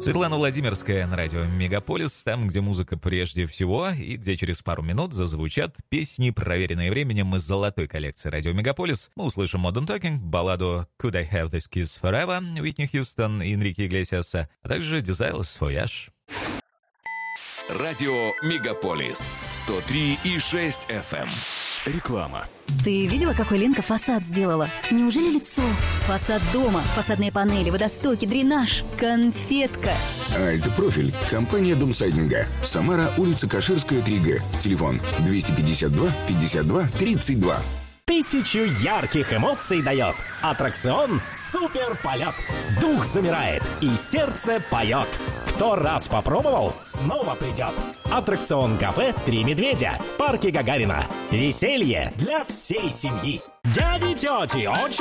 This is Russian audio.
Светлана Владимирская на радио «Мегаполис», там, где музыка прежде всего, и где через пару минут зазвучат песни, проверенные временем из золотой коллекции радио «Мегаполис». Мы услышим Modern Talking, балладу «Could I Have This Kiss Forever» Уитни Хьюстон и Энрике Иглесиаса, а также «Desireless Voyage». Радио «Мегаполис» 103,6 FM. Реклама. Ты видела, какой Ленка фасад сделала? Неужели лицо? Фасад дома, фасадные панели, водостоки, дренаж, конфетка. Альтпрофиль. Компания Домсайдинга. Самара, улица Каширская, 3Г. Телефон 252 52 32. 1000 ярких эмоций дает аттракцион «Супер полет». Дух замирает и сердце поет. Кто раз попробовал, снова придет. Аттракцион «Кафе Три медведя» в парке Гагарина. Веселье для всей семьи. Дяди, тети, очень